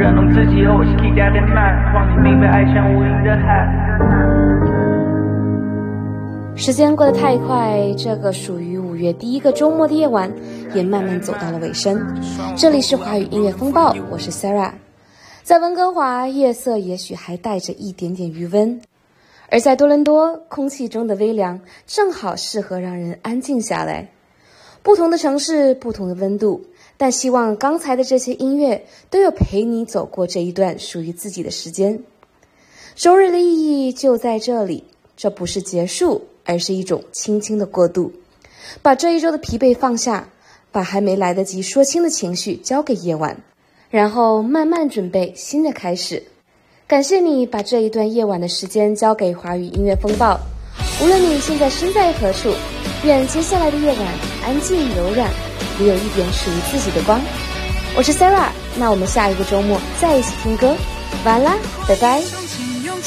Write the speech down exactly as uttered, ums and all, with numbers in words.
感动自己，我是可以改变慢，让你明白爱像无垠的海。 时间过得太快，这个属于五月第一个周末的夜晚也慢慢走到了尾声。这里是华语音乐风暴，我是 Sarah。 在温哥华，夜色也许还带着一点点余温，而在多伦多，空气中的微凉正好适合让人安静下来。不同的城市，不同的温度，但希望刚才的这些音乐都有陪你走过这一段属于自己的时间。周日的意义就在这里，这不是结束，而是一种轻轻的过渡。把这一周的疲惫放下，把还没来得及说清的情绪交给夜晚，然后慢慢准备新的开始。感谢你把这一段夜晚的时间交给华语音乐风暴。无论你现在身在何处，愿接下来的夜晚安静柔软，也有一点属于自己的光。我是 Sarah， 那我们下一个周末再一起听歌。晚安啦，拜拜。